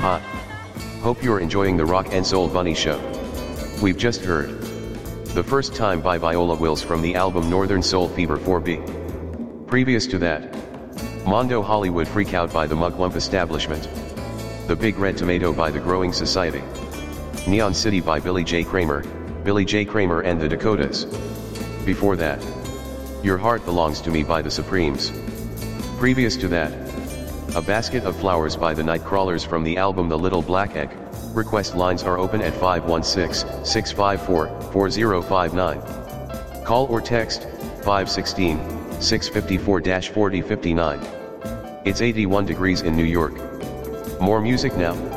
Hi. Hope you're enjoying the Rock and Soul Bunny Show. We've just heard The First Time by Viola Wills from the album Northern Soul Fever 4B. Previous to that, Mondo Hollywood Freak Out by the Mugwump Establishment. The Big Red Tomato by the Growing Society. Neon City by Billy J. Kramer and the Dakotas. Before that, Your Heart Belongs to Me by the Supremes. Previous to that, A Basket of Flowers by the Nightcrawlers from the album The Little Black Egg. Request lines are open at 516-654-4059. Call or text 516-654-4059. It's 81 degrees in New York. More music now.